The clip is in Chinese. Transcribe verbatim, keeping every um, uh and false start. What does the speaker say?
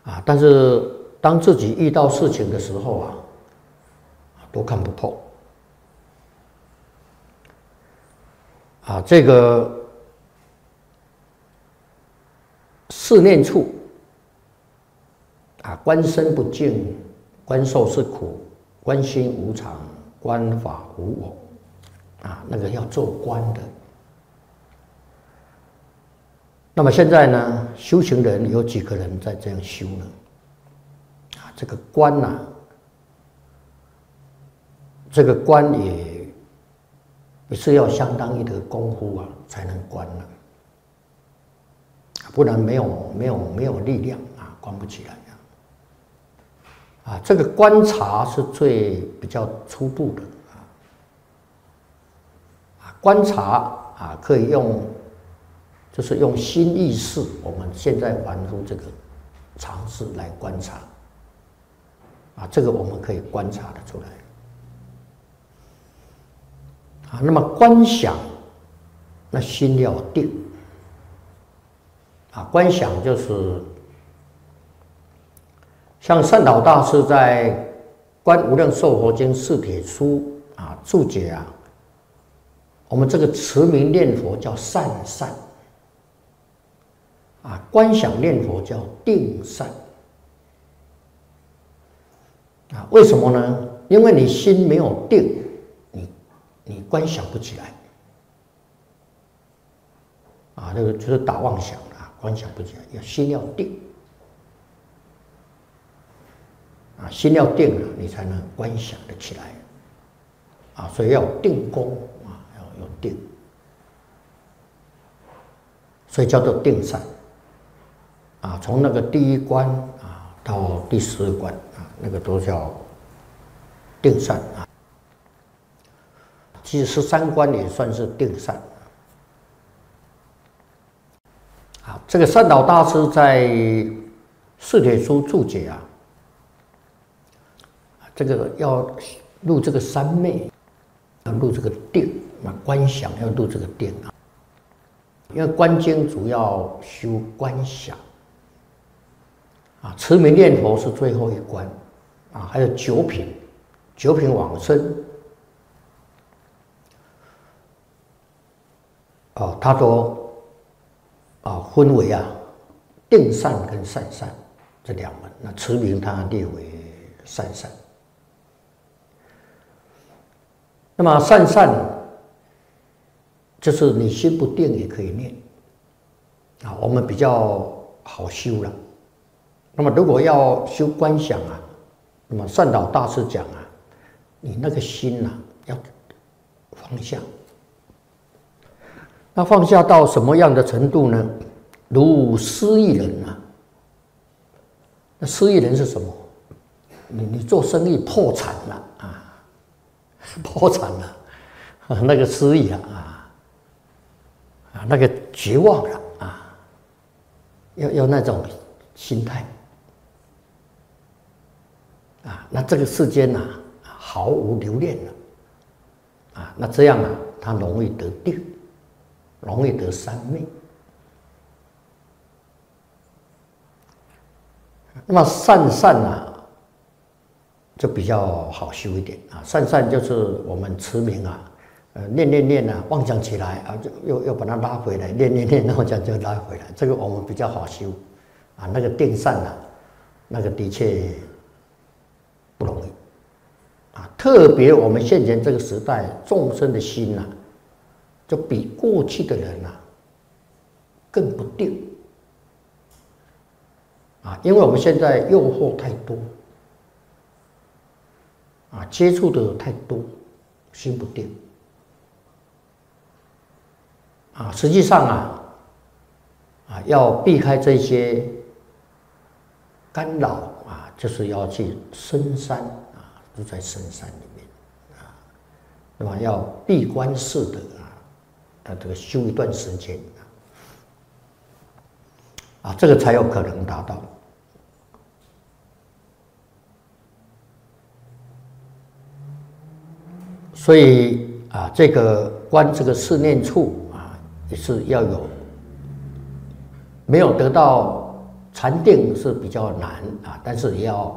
啊，但是当自己遇到事情的时候啊，都看不透。啊，这个四念处啊，观身不净，观受是苦，观心无常，观法无我，啊，那个要做观的。那么现在呢，修行人有几个人在这样修呢？啊，这个观呐、啊，这个观也也是要相当一的功夫啊，才能观了、啊，不然没有没有没有力量啊，观不起来啊。啊，这个观察是最比较初步的啊。啊，观察啊，可以用。就是用心意识，我们现在玩出这个常识来观察，啊，这个我们可以观察得出来。啊，那么观想，那心要定。啊，观想就是像善导大师在《观无量寿佛经四帖书》啊注解啊，我们这个持名念佛叫善善。啊，观想念佛叫定善啊？为什么呢？因为你心没有定，你你观想不起来啊。这个就是打妄想啊，观想不起来，要心要定啊，心要定了，你才能观想得起来啊。所以要定功啊，要有定，所以叫做定善。啊，从那个第一关啊到第十关啊，那个都叫定善啊。其实十三关也算是定善。啊，这个善导大师在四帖书注解啊，这个要入这个三昧，要入这个定啊，观想要入这个定啊，因为观经主要修观想。啊，持名念佛是最后一关，啊，还有九品，九品往生，哦，它都啊分为啊定善跟善善这两门，那持名它列为善善。那么善善就是你心不定也可以念，啊，我们比较好修了。那么如果要修观想啊，那么善导大师讲啊，你那个心呐、啊、要放下。那放下到什么样的程度呢？如失意人啊。那失意人是什么？你你做生意破产了啊，破产了，啊、那个失意啊啊啊，那个绝望了啊，要要那种心态。啊，那这个世间呐、啊，毫无留恋了，啊，那这样啊，他容易得定，容易得三昧。那么善善啊，就比较好修一点啊。善善就是我们持名啊，呃，念念念啊，妄想起来啊，就又又把它拉回来，念念念，妄想就拉回来，这个我们比较好修啊。那个定善啊，那个的确不容易啊，特别我们现前这个时代，众生的心呐、啊，就比过去的人呐、啊、更不定啊，因为我们现在诱惑太多啊，接触的太多，心不定啊。实际上啊，啊要避开这些干扰啊，就是要去深山啊，住在深山里面啊，那么要闭关式的啊，啊这个修一段时间啊，啊这个才有可能达到。所以啊，这个观这个四念处啊，也是要有没有得到禅定是比较难啊，但是也要